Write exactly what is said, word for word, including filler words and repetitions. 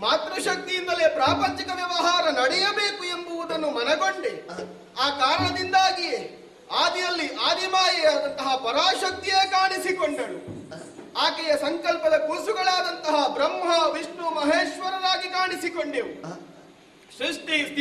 ಮಾತೃಶಕ್ತಿಯಿಂದಲೇ ಪ್ರಾಪಂಚಿಕ ವ್ಯವಹಾರ ನಡೆಯಬೇಕು ಎಂಬುದನ್ನು ಮನಗೊಂಡೆ. ಆ ಕಾರಣದಿಂದಾಗಿಯೇ ಆದಿಯಲ್ಲಿ ಆದಿಮಾಯೆಯಾದಂತಹ ಪರಾಶಕ್ತಿಯೇ ಕಾಣಿಸಿಕೊಂಡಳು. ಆಕೆಯ ಸಂಕಲ್ಪದ ಕೂಸುಗಳಾದಂತಹ ಬ್ರಹ್ಮ ವಿಷ್ಣು ಮಹೇಶ್ವರರಾಗಿ ಕಾಣಿಸಿಕೊಂಡೆವು. ಸೃಷ್ಟಿ